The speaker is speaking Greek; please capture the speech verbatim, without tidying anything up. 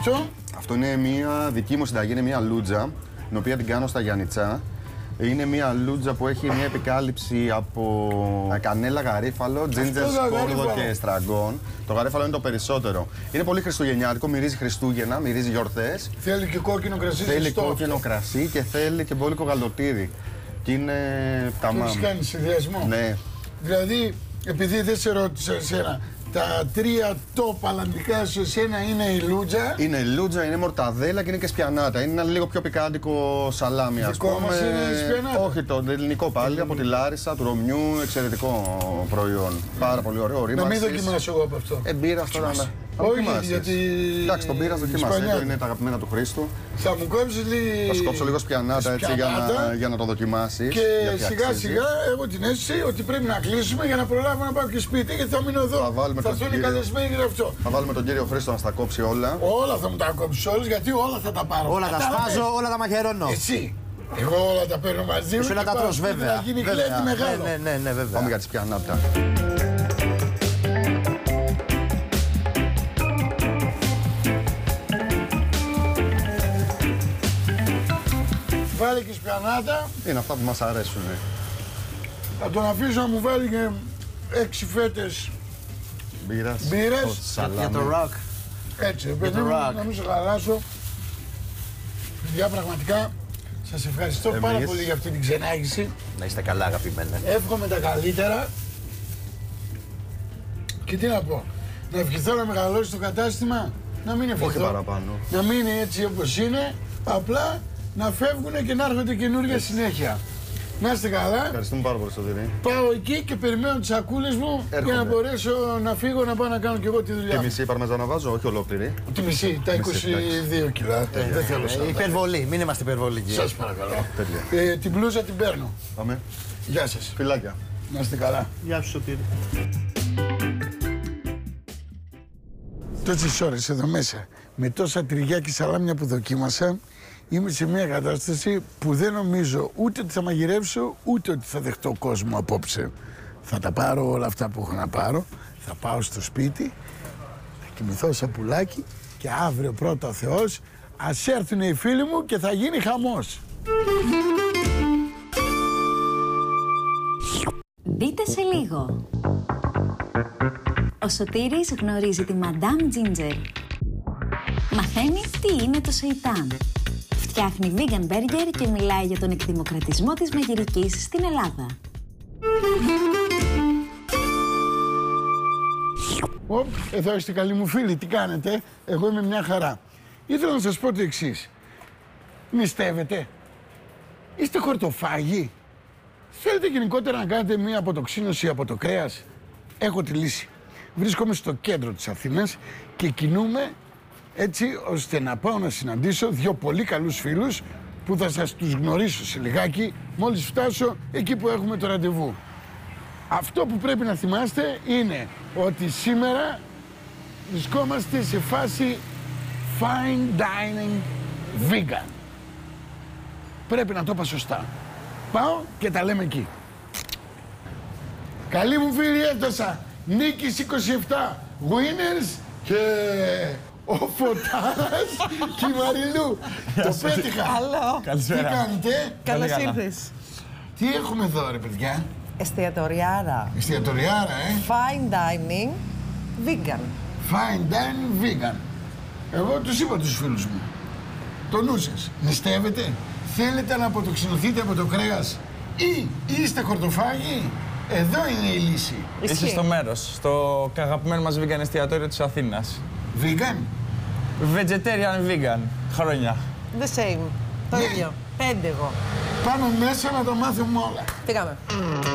αυτό? Αυτό είναι μια δική μου συνταγή, είναι μια λούτζα, την οποία την κάνω στα Γιαννιτσά. Είναι μια λούτζα που έχει μια επικάλυψη από κανέλα, γαρίφαλο, τζίντζερ, σκόρδο και στραγκόν. Το γαρίφαλο είναι το περισσότερο. Είναι πολύ χριστουγεννιάτικο, μυρίζει Χριστούγεννα, μυρίζει γιορτές. Θέλει και κόκκινο κρασί. Θέλει κόκκινο κρασί και θέλει και μπόλικο γαλοτήρι. Και είναι τα μάμ. Έχεις κάνει συνδυασμό. Ναι. Δηλαδή, επειδή δεν σε ρώτησα εσένα, τα τρία top αλλαντικά σε εσένα είναι η λούτζα. Είναι η λούτζα, είναι μορταδέλα και είναι και σπιανάτα. Είναι ένα λίγο πιο πικάντικο σαλάμι, ας πούμε. Δικό μας είναι σπιανάτα. Όχι, το ελληνικό πάλι, από τη Λάρισα, του Ρωμιού, εξαιρετικό προϊόν. Πάρα πολύ ωραίο. Να μην δοκιμάσω εγώ από αυτό. Εμπείρα τώρα να. Όχι, γιατί. Εντάξει, τον πήρας δοκιμάσαι. Το είναι τα αγαπημένα του Χρήστου. Θα μου κόψεις λίγο. Θα σου κόψω λίγο σπιανάτα έτσι για να, για να το δοκιμάσεις. Και σιγά σιγά έχω την αίσθηση ότι πρέπει να κλείσουμε για να προλάβω να πάω και σπίτι γιατί θα μείνω εδώ. Θα, βάλουμε θα έρθουν οι καλεσμένοι για αυτό. Θα βάλουμε τον κύριο Χρήστο να στα κόψει όλα. Όλα θα μου τα κόψει όλους γιατί όλα θα τα πάρω. Όλα τα σπάζω, όλα τα μαχαιρώνω. Εσύ. Εγώ όλα τα παίρνω μαζί μου. Εσύ όλα τα τρως, βέβαια. Να γίνει κλέφτη μεγάλο. Ναι, ναι, ναι, βέβαια. Πάμε για τη σπιανάτα. Βάλει και σπιανάτα. Είναι αυτά που μας αρέσουν. Θα τον αφήσω να μου βάλει και έξι φέτες μπύρας. Μπύρες. Για το ροκ. Έτσι, παιδί μου, να μην σε χαλάσω. Παιδιά, πραγματικά σας ευχαριστώ Εμείς. πάρα πολύ για αυτή την ξενάγηση. Να είστε καλά, αγαπημένα. Εύχομαι τα καλύτερα. Και τι να πω, να ευχηθώ να μεγαλώσει το κατάστημα, να μην ευχηθώ. Όχι παραπάνω. Να μείνει έτσι όπως είναι, απλά να φεύγουν και να έρχονται καινούργια συνέχεια. Να είστε καλά. Ευχαριστούμε πάρα πολύ, Σωτήρη. Πάω εκεί και περιμένω τις σακούλες μου Έρχονται. για να μπορέσω να φύγω να πάω να κάνω και εγώ τη δουλειά. Τη μισή παρμεζάνα βάζω, όχι ολόκληρη. Τη μισή, τα είκοσι δύο κιλά. Ε, δεν θέλω ε, υπερβολή, μην είμαστε υπερβολικοί. Σας παρακαλώ. Ε, την μπλούζα την παίρνω. Πάμε. Γεια σας. Φιλάκια. Να είστε καλά. Γεια σου, Σωτήρη. Τόσες ώρες εδώ μέσα, με τόσα τυριά και σαλάμια που δοκίμασα, είμαι σε μια κατάσταση που δεν νομίζω ούτε ότι θα μαγειρεύσω, ούτε ότι θα δεχτώ κόσμο απόψε. Θα τα πάρω όλα αυτά που έχω να πάρω, θα πάω στο σπίτι, θα κοιμηθώ σαν πουλάκι και αύριο πρώτα ο Θεός ας έρθουν οι φίλοι μου και θα γίνει χαμός. Μπείτε σε λίγο. Ο Σωτήρης γνωρίζει τη Madame Ginger. Μαθαίνει τι είναι το σεϊτάν. Φτιάχνει vegan burger και μιλάει για τον εκδημοκρατισμό της μαγειρικής στην Ελλάδα. Οπ, εδώ είστε καλοί μου φίλοι, τι κάνετε, εγώ είμαι μια χαρά. Ήθελα να σας πω το εξής. Νηστεύετε, είστε χορτοφάγοι, θέλετε γενικότερα να κάνετε μια αποτοξίνωση από το κρέας. Έχω τη λύση. Βρίσκομαι στο κέντρο της Αθήνας και κινούμε έτσι ώστε να πάω να συναντήσω δύο πολύ καλούς φίλους που θα σας τους γνωρίσω σε λιγάκι μόλις φτάσω εκεί που έχουμε το ραντεβού. Αυτό που πρέπει να θυμάστε είναι ότι σήμερα βρισκόμαστε σε φάση fine dining vegan. Πρέπει να το είπα σωστά. Πάω και τα λέμε εκεί. Καλή μου φίλη, έφτασα. Νίκης είκοσι επτά, winners και ο Φωτάρας και η Μαριλού. Το πέτυχα. Καλό. Τι κάνετε? Καλώς ήρθες. Τι έχουμε εδώ ρε παιδιά? Εστιατοριάρα. Εστιατοριάρα, ε. Fine dining, vegan. Fine dining, vegan. Εγώ τους είπα τους φίλους μου. Το νου σας. Νηστεύετε? Θέλετε να αποτοξινωθείτε από το κρέας ή είστε χορτοφάγοι? Εδώ είναι η λύση. Είσαι στο μέρος, στο αγαπημένο μας vegan εστιατόριο της Αθήνας. Vegan? Vegetarian vegan. Χρόνια. The same. Το Ναι. ίδιο. Πέντε εγώ. Πάμε μέσα να το μάθουμε όλα. Πήγαμε.